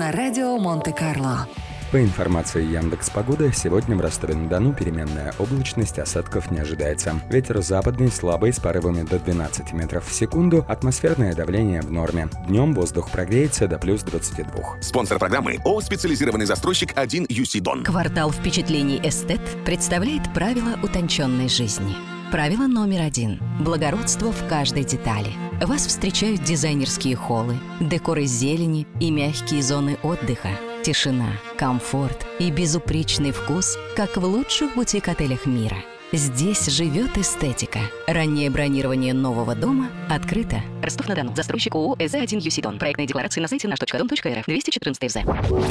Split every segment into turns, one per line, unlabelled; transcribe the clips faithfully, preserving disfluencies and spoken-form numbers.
на радио Монте-Карло.
По информации Яндекс.Погоды, сегодня в Ростове-на-Дону переменная облачность, осадков не ожидается. Ветер западный, слабый, с порывами до двенадцати метров в секунду, атмосферное давление в норме. Днем воздух прогреется до плюс двадцати двух.
Спонсор программы ООО «Специализированный застройщик один ю си Дон».
Квартал впечатлений «Эстет» представляет правила утонченной жизни. Правило номер один. Благородство в каждой детали. Вас встречают дизайнерские холлы, декор из зелени и мягкие зоны отдыха. Тишина, комфорт и безупречный вкус, как в лучших бутик-отелях мира. Здесь живет эстетика. Раннее бронирование нового дома открыто. Ростов-на-Дону. Застройщик ООО «ЭЗ один ю си Дон». Проектные декларации на сайте наш точка дом точка эр эф. двести четырнадцать ФЗ.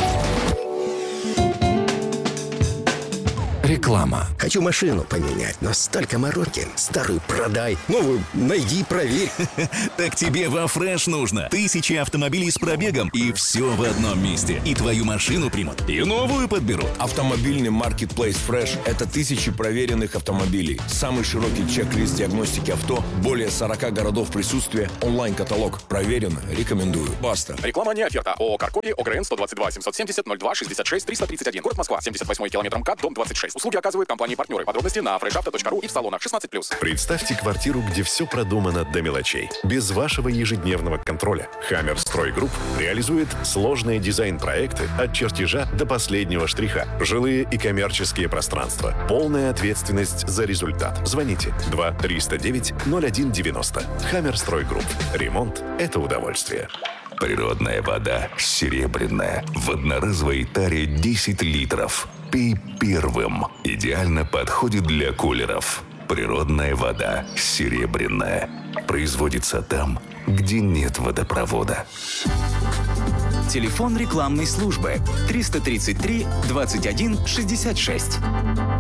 Реклама.
Хочу машину поменять, но столько мороки. Старую продай, новую найди, проверь.
Так тебе во Фреш нужно. Тысячи автомобилей с пробегом, и все в одном месте. И твою машину примут, и новую подберут.
Автомобильный маркетплейс Fresh – это тысячи проверенных автомобилей. Самый широкий чек-лист диагностики авто, более сорока городов присутствия, онлайн-каталог. Проверено, рекомендую. Баста.
Реклама не оферта. ООО «Каркоби», ОГРН сто двадцать два семьсот семьдесят ноль два шестьдесят шесть триста тридцать один. Город Москва, семьдесят восьмой километр МКАД, дом двадцать шесть. Услуги оказывают компании-партнеры. Подробности на фреш авто точка ру и в салонах шестнадцать плюс.
Представьте квартиру, где все продумано до мелочей. Без вашего ежедневного контроля. Хаммер Строй Групп реализует сложные дизайн-проекты от чертежа до последнего штриха. Жилые и коммерческие пространства. Полная ответственность за результат. Звоните два триста девять ноль один девяносто. Хаммер Строй Групп. Ремонт – это удовольствие.
Природная вода серебряная. В одноразовой таре десять литров. Пей первым. Идеально подходит для кулеров. Природная вода серебряная. Производится там, где нет водопровода.
Телефон рекламной службы триста тридцать три двадцать один шестьдесят шесть.